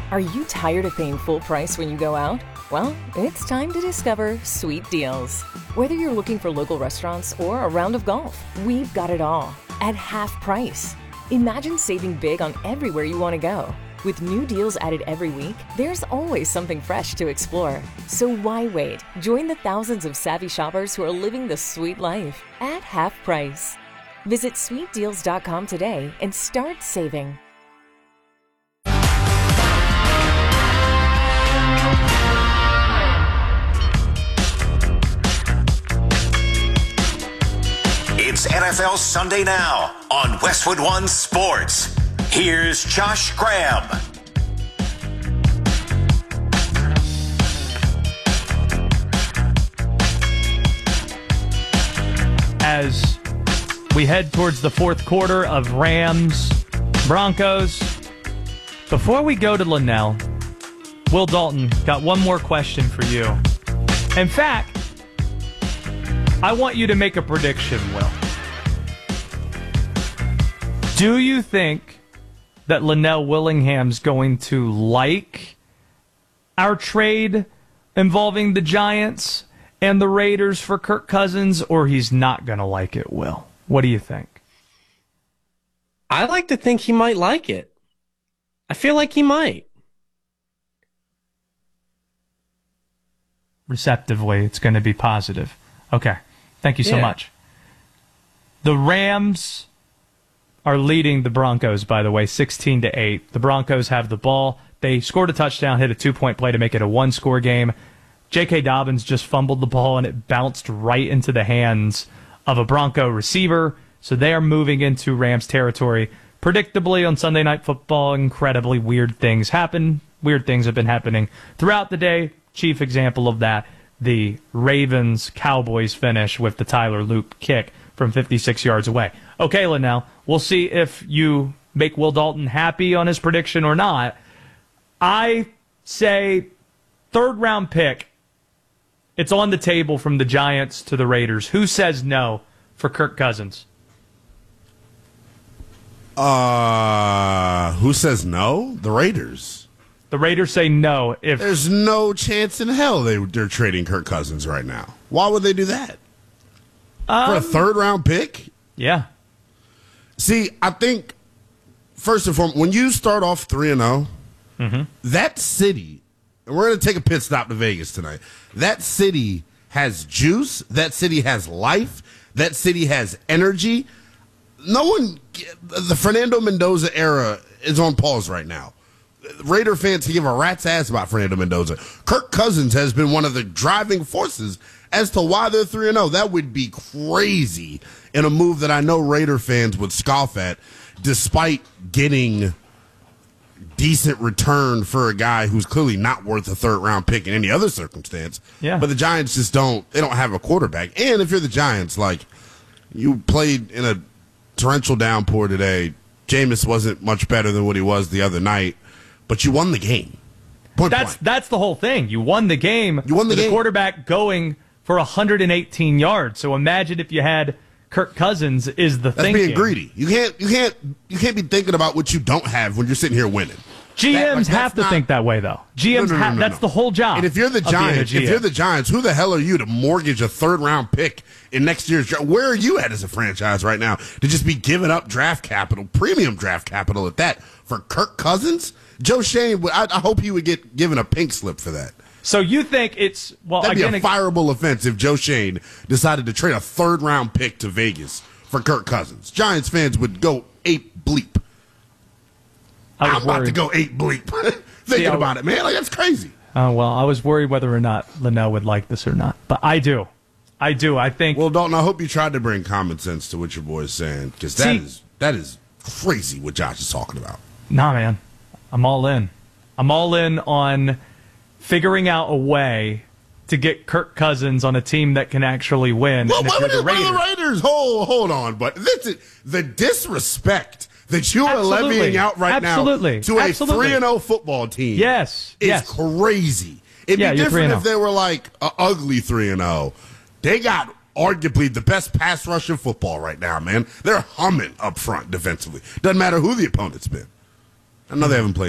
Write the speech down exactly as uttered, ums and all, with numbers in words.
Are you tired of paying full price when you go out? Well, it's time to discover Sweet Deals. Whether you're looking for local restaurants or a round of golf, we've got it all at half price. Imagine saving big on everywhere you want to go. With new deals added every week, there's always something fresh to explore. So why wait? Join the thousands of savvy shoppers who are living the sweet life at half price. Visit sweet deals dot com today and start saving. It's N F L Sunday Now on Westwood One Sports. Here's Josh Graham. As we head towards the fourth quarter of Rams Broncos, before we go to Linnell, Will Dalton got one more question for you. In fact, I want you to make a prediction, Will. Do you think that Linnell Willingham's going to like our trade involving the Giants and the Raiders for Kirk Cousins, or he's not going to like it, Will? What do you think? I like to think he might like it. I feel like he might. Receptively, it's going to be positive. Okay. Thank you so Yeah. much. The Rams are leading the Broncos, by the way, sixteen to eight. The Broncos have the ball. They scored a touchdown, hit a two-point play to make it a one-score game. J K. Dobbins just fumbled the ball, and it bounced right into the hands of a Bronco receiver. So they are moving into Rams territory. Predictably, on Sunday Night Football, incredibly weird things happen. Weird things have been happening throughout the day. Chief example of that, the Ravens-Cowboys finish with the Tyler Loop kick from fifty-six yards away. Okay, Linnell, we'll see if you make Will Dalton happy on his prediction or not. I say third-round pick. It's on the table from the Giants to the Raiders. Who says no for Kirk Cousins? Uh, who says no? The Raiders. The Raiders say no. If There's no chance in hell they, they're trading Kirk Cousins right now. Why would they do that? um, For a third-round pick? Yeah. See, I think, first and foremost, when you start off three and oh, Mm-hmm. that city, and we're going to take a pit stop to Vegas tonight, that city has juice, that city has life, that city has energy. No one, the Fernando Mendoza era is on pause right now. Raider fans can give a rat's ass about Fernando Mendoza. Kirk Cousins has been one of the driving forces as to why they're three and oh. That would be crazy in a move that I know Raider fans would scoff at, despite getting decent return for a guy who's clearly not worth a third-round pick in any other circumstance. Yeah. But the Giants just don't, they don't have a quarterback. And if you're the Giants, like, you played in a torrential downpour today. Jameis wasn't much better than what he was the other night. But you won the game. Point That's blank. that's the whole thing. You won the game. You won the with game. The quarterback going for one hundred eighteen yards. So imagine if you had Kirk Cousins is the That's thinking. being greedy. You can't you can't you can't be thinking about what you don't have when you're sitting here winning. G Ms That- like, have to that's not- think that way, though. G Ms No, no, no, have no, that's no. the whole job. And if you're the of being a Giants, if G M. you're the Giants, who the hell are you to mortgage a third round pick in next year's draft? Where are you at as a franchise right now to just be giving up draft capital, premium draft capital at that, for Kirk Cousins? Joe Shane, I, I hope he would get given a pink slip for that. So you think it's well That'd again? be a fireable offense if Joe Shane decided to trade a third round pick to Vegas for Kirk Cousins. Giants fans would go ape bleep. I was I'm about worried. to go ape bleep. Thinking See, I- about it, man. Like, that's crazy. Oh, well, I was worried whether or not Linnell would like this or not. But I do. I do. I think. Well, Dalton, I hope you tried to bring common sense to what your boy is saying, because that See- is that is crazy what Josh is talking about. Nah, man. I'm all in. I'm all in on figuring out a way to get Kirk Cousins on a team that can actually win. Well, And if what you're are the the Raiders? Raiders- Raiders? Hold, hold on, but this is, the disrespect that you are Absolutely. levying out right Absolutely. now to a Absolutely. three and oh football team Yes. is Yes. crazy. It'd Yeah, be you're different 3 and if they were like a ugly three and oh. They got arguably the best pass rush in football right now, man. They're humming up front defensively. Doesn't matter who the opponent's been. I know they haven't played